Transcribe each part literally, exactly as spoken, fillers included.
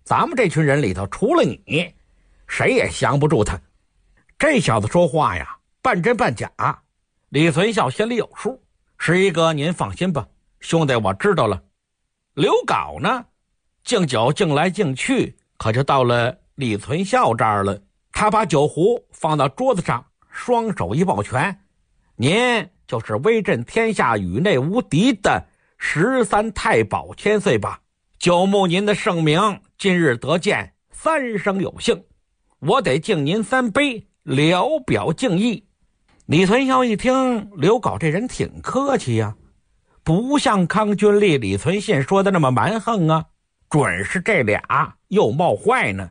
咱们这群人里头除了你，谁也降不住他。这小子说话呀，半真半假。李存孝心里有数，十一哥您放心吧，兄弟我知道了。刘镐呢，敬酒敬来敬去，可就到了李存孝这儿了。他把酒壶放到桌子上，双手一抱拳，您就是威震天下宇内无敌的十三太保千岁吧？久慕您的盛名，今日得见，三生有幸，我得敬您三杯，聊表敬意。李存孝一听，刘镐这人挺客气呀、啊，不像康君立、李存信说的那么蛮横啊，准是这俩又冒坏呢。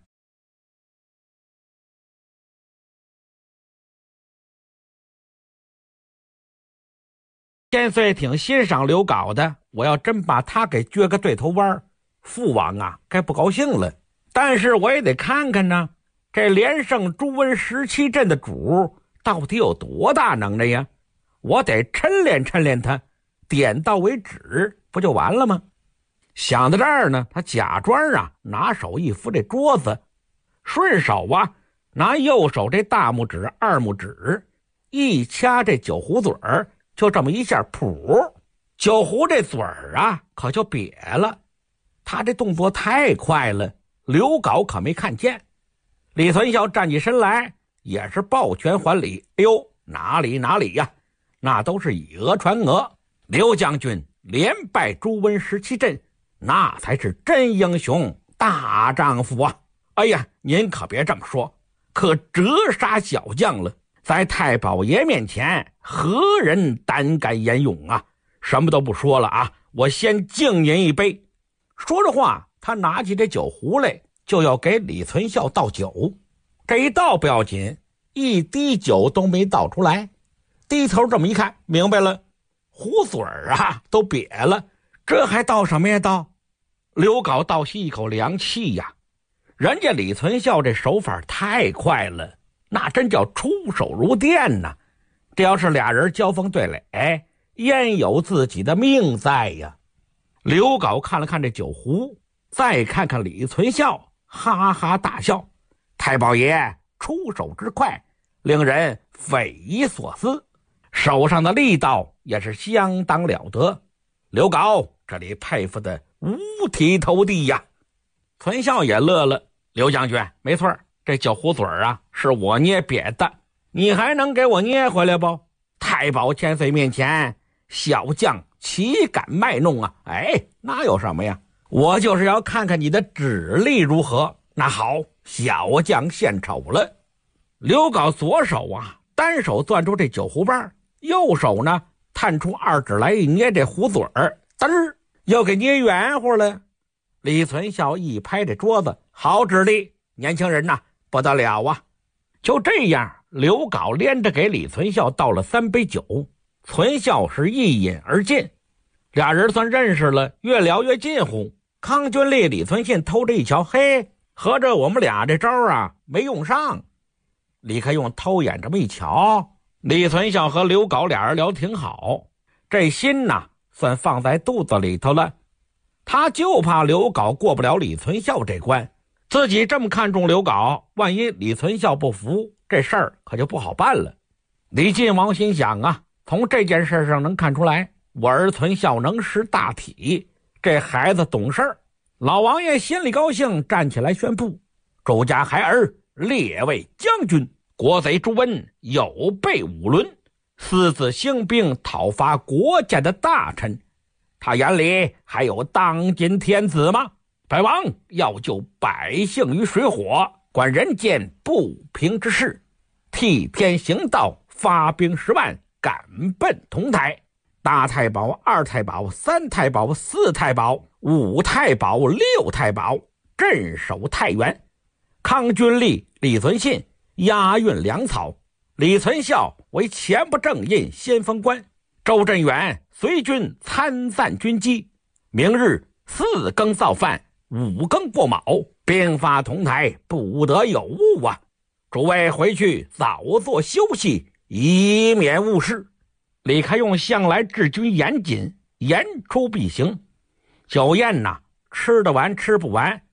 千岁挺欣赏刘镐的，我要真把他给撅个对头弯，父王啊该不高兴了。但是我也得看看呢，这连胜朱温十七镇的主到底有多大能耐呀？我得抻练抻练他，点到为止，不就完了吗？想到这儿呢，他假装啊拿手一扶这桌子，顺手啊拿右手这大拇指二拇指一掐这酒壶嘴儿，就这么一下，噗，酒壶这嘴儿啊可就瘪了。他这动作太快了，刘镐可没看见。李存孝站起身来，也是抱拳还礼。哎呦，哪里哪里呀，那都是以讹传讹。刘将军连败朱温十七镇，那才是真英雄大丈夫啊！哎呀，您可别这么说，可折杀小将了。在太保爷面前，何人胆敢言勇啊？什么都不说了啊，我先敬您一杯。说着话，他拿起这酒壶来，就要给李存孝倒酒。这一倒不要紧，一滴酒都没倒出来。低头这么一看，明白了，壶嘴儿啊都瘪了，这还倒什么呀倒？刘镐倒吸一口凉气呀，人家李存孝这手法太快了，那真叫出手如电呐！这要是俩人交锋对垒，哎，焉有自己的命在呀？刘镐看了看这酒壶，再看看李存孝，哈哈大笑。太保爷出手之快，令人匪夷所思，手上的力道也是相当了得。刘镐这里佩服的五体投地呀！存孝也乐了，刘将军，没错，这酒壶嘴啊是我捏瘪的，你还能给我捏回来不？太保千岁面前，小将岂敢卖弄啊？哎，那有什么呀？我就是要看看你的指力如何。那好，小将献丑了。刘镐左手啊单手攥住这酒壶把，右手呢探出二指来一捏这壶嘴儿，嘚儿又给捏圆乎了。李存孝一拍这桌子，好指力，年轻人呐、啊、不得了啊！就这样，刘镐连着给李存孝倒了三杯酒，存孝是一饮而尽。俩人算认识了，越聊越近乎。康君立、李存信偷着一瞧，嘿，合着我们俩这招啊没用上。李开用偷眼这么一瞧，李存孝和刘镐俩人聊挺好，这心呐算放在肚子里头了。他就怕刘镐过不了李存孝这关，自己这么看重刘镐，万一李存孝不服，这事儿可就不好办了。李晋王心想啊，从这件事上能看出来，我儿存孝能识大体，这孩子懂事儿。老王爷心里高兴，站起来宣布：周家孩儿列位将军，国贼朱温有备五伦，私自兴兵讨伐国家的大臣，他眼里还有当今天子吗？本王要救百姓于水火，管人间不平之事，替天行道，发兵十万，赶奔同台。大太保、二太保、三太保、四太保、五太保、六太保镇守太原。康君立、李存信押运粮草，李存孝为前不正印先锋官，周振远随军参赞军机。明日四更造饭，五更过卯，兵发同台，不得有误啊！诸位回去早做休息，以免误事。李开用向来治军严谨，言出必行。酒宴呐，吃得完吃不完，